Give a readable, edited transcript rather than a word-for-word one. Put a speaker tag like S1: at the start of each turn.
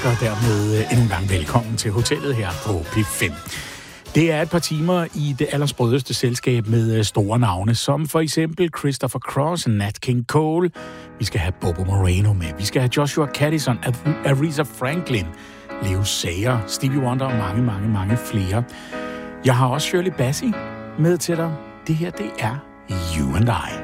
S1: Danmark, og dermed endnu en gang velkommen til hotellet her på P5. Det er et par timer i det allersprødeste selskab med store navne, som for eksempel Christopher Cross, Nat King Cole. Vi skal have Bobo Moreno med. Vi skal have Joshua Caddison, Aretha Franklin, Leo Sayer, Stevie Wonder og mange flere. Jeg har også Shirley Bassey med til dig. Det her, det er You and I.